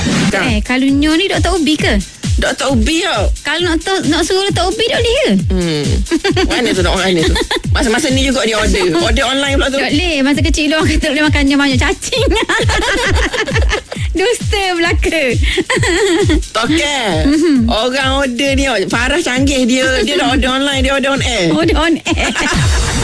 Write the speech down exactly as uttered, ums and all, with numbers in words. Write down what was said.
Eh, kalau Nyo ni doktor ubi ke? Doktor ubi tau. Kalau nak tahu, nak suruh doktor ubi tak boleh ke? Hmm. Mana tu nak orang ni tu? Masa-masa ni juga dia order. Order online pula tu. Tak boleh. Masa kecil dia orang kata boleh makan banyak cacing. Dusta belaka. Tokel. Orang order ni Farah canggih dia. Dia dah order online, dia order on air. Order on air.